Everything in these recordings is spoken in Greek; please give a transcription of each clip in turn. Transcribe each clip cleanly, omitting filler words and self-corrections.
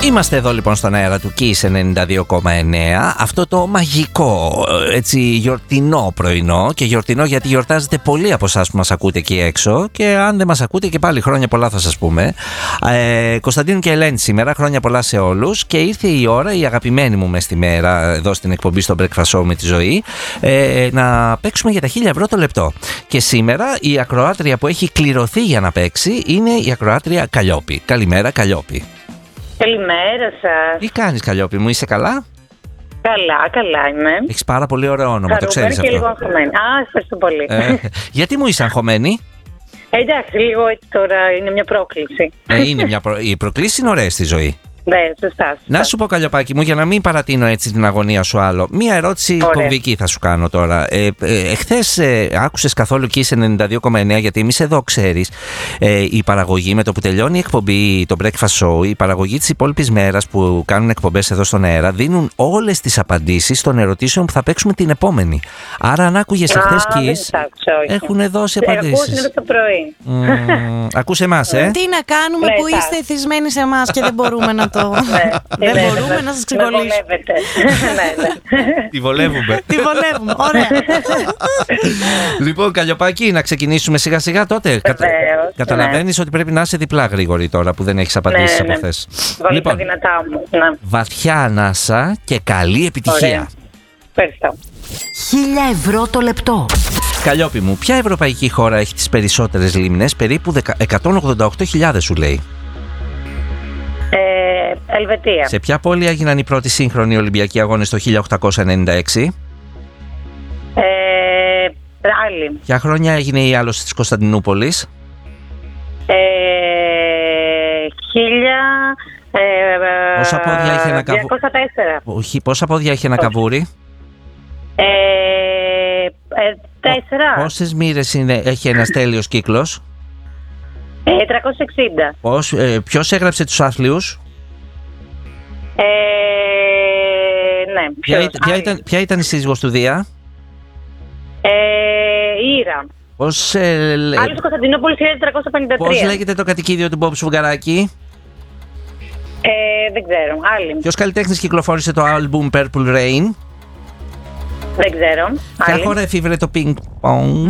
Είμαστε εδώ λοιπόν στον αέρα του Kiss 92,9. Αυτό το μαγικό, έτσι, γιορτινό πρωινό. Και γιορτινό γιατί γιορτάζετε πολλοί από εσάς που μας ακούτε εκεί έξω. Και αν δεν μας ακούτε και πάλι χρόνια πολλά θα σας πούμε. Κωνσταντίνου και Ελένη σήμερα, χρόνια πολλά σε όλους. Και ήρθε η ώρα, η αγαπημένη μου μες στη μέρα, εδώ στην εκπομπή στο Breakfast Show με τη Ζωή, να παίξουμε για τα 1.000 ευρώ το λεπτό. Και σήμερα η ακροάτρια που έχει κληρωθεί για να παίξει είναι η ακροάτρια Καλλιόπη. Καλημέρα, Καλλιόπη. Καλημέρα σας. Τι κάνεις, Καλλιόπη μου, είσαι καλά? Καλά είμαι. Έχεις πάρα πολύ ωραίο όνομα, το ξέρεις αυτό. Και λίγο αγχωμένη. Ευχαριστώ πολύ. Γιατί μου είσαι αγχωμένη? Εντάξει, λίγο έτσι τώρα είναι μια πρόκληση. Οι προκλήσεις είναι ωραίες στη ζωή. Ναι, σωστά. Να σου πω, Καλλιοπάκη μου, για να μην παρατείνω έτσι την αγωνία σου άλλο, μία ερώτηση κομβική θα σου κάνω τώρα. Εχθές άκουσες καθόλου Kiss 92,9? Γιατί εμείς εδώ, ξέρεις, η παραγωγή με το που τελειώνει η εκπομπή, το Breakfast Show, η παραγωγή της υπόλοιπης μέρας που κάνουν εκπομπές εδώ στον αέρα, δίνουν όλες τις απαντήσεις των ερωτήσεων που θα παίξουμε την επόμενη. Άρα, αν άκουγες εχθές Kiss, έχουν δώσει απαντήσεις. Ακούω το πρωί. Ακούς εμάς, Τι να κάνουμε που είστε εθισμένοι σε εμάς και δεν μπορούμε να δεν μπορούμε να σας ξεκολλήσουμε. Τη βολεύουμε. Ωραία. Λοιπόν, Καλλιοπάκη, να ξεκινήσουμε σιγά σιγά τότε. Καταλαβαίνεις ότι πρέπει να είσαι διπλά γρήγορη τώρα που δεν έχεις απαντήσεις από χθες. Βάλε τα δυνατά μου. Βαθιά ανάσα και καλή επιτυχία. Ευχαριστώ. 1.000 ευρώ το λεπτό. Καλλιόπη μου, ποια ευρωπαϊκή χώρα έχει τις περισσότερες λίμνες? Περίπου 188.000 σου λέει. Ελβετία. Σε ποια πόλη έγιναν οι πρώτοι σύγχρονοι Ολυμπιακοί Αγώνες το 1896? Άλλη. Ποια χρόνια έγινε η άλωση της Κωνσταντινούπολης? 1204. Πόσα πόδια είχε ένα καβούρι? Όχι, πόσα πόδια είχε ένα καβούρι? 4. Πόσες μοίρες έχει ένας τέλειος κύκλος? 360. Ποιος έγραψε τους άθλιους? Ναι. Ποια ήταν η σύζυγος του Δία? Ήρα. Πώς Άλλος Κωνσταντινούπολης 1353. Πώς λέγεται το κατοικίδιο του Μπομπ Σφουγγαράκη? Δεν ξέρω. Άλλη. Ποιος καλλιτέχνης κυκλοφόρησε το άλμπουμ Purple Rain? Δεν ξέρω. Ποια χώρα εφήβρε το ping pong?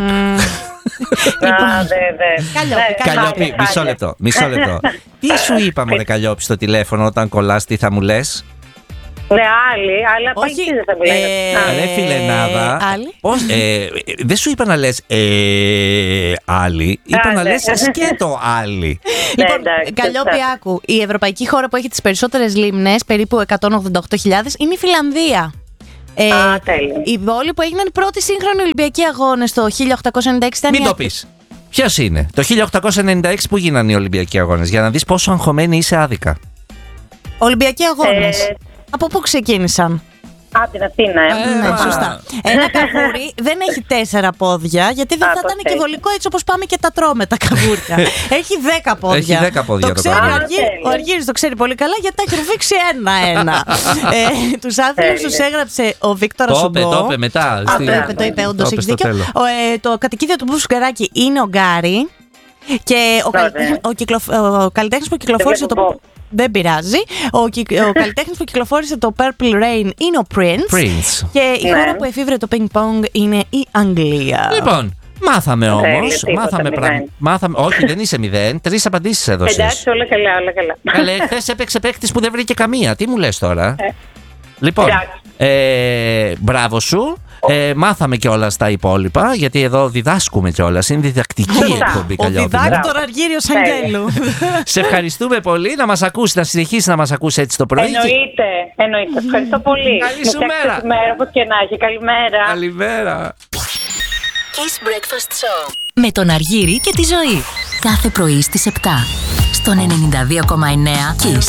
Καλλιόπη, μισό λεπτό. Τι σου είπα, μωρέ Καλλιόπη, στο τηλέφωνο όταν κολλάς, τι θα μου λες? Ναι, άλλη, αλλά πάλι δεν θα μιλάει. Ρε φιλενάδα, δεν σου είπα να λες άλλη, είπα να λες σκέτο άλλη. Λοιπόν, Καλλιόπη, άκου, η ευρωπαϊκή χώρα που έχει τις περισσότερες λίμνες, περίπου 188.000, είναι η Φιλανδία. Η πόλη που έγιναν οι πρώτοι σύγχρονοι Ολυμπιακοί Αγώνες το 1896 ήταν. Μην το πεις. Ποιος είναι? Το 1896 που γίνανε οι Ολυμπιακοί Αγώνες, για να δεις πόσο αγχωμένη είσαι άδικα. Ολυμπιακοί Αγώνες. Από πού ξεκίνησαν? Από την Αθήνα, Ναι, σωστά. Ένα καβούρι δεν έχει 4 πόδια, γιατί δεν θα ήταν και βολικό έτσι όπως πάμε και τα τρώμε τα καβούρια. Έχει 10 πόδια. Έχει 10 πόδια το καβούρι. Ο Αργύρης το ξέρει πολύ καλά, γιατί τα έχει ρουφήξει ένα-ένα. Τους άθλιους τους έγραψε ο Βίκτορας Ουγκό. Το είπε μετά. Το είπε, όντως έχεις δίκιο. Το κατοικίδιο του Μπουσκεράκη είναι ο Γκάρι. Και ο καλλιτέχνης που κυκλοφόρησε το. Δεν πειράζει. Ο καλλιτέχνης που κυκλοφόρησε το Purple Rain είναι ο Prince. Και η χώρα που εφήβρε το ping pong είναι η Αγγλία. Λοιπόν, μάθαμε όμως. Μάθαμε. Όχι, δεν είσαι 0. 3 απαντήσεις έδωσες. Εντάξει, όλα καλά. Καλέ, χθες έπαιξε παίκτης που δεν βρήκε καμία. Τι μου λες τώρα? Λοιπόν, μπράβο σου. Μάθαμε κιόλας τα υπόλοιπα, γιατί εδώ διδάσκουμε κιόλας. Είναι διδακτική εκπομπή, Καλλιόπη. Ο διδάκτορ Αργύριος Αγγέλου. Σε ευχαριστούμε πολύ. Να μας ακούσει, να συνεχίσει να μας ακούσει έτσι το πρωί. Εννοείται. Ευχαριστώ πολύ. Καλή σου μέρα. Όπως και να έχει. Καλημέρα. Καλημέρα. Kiss Breakfast Show με τον Αργύρη και τη Ζωή. Κάθε πρωί στις 7 στον 92,9 Kiss.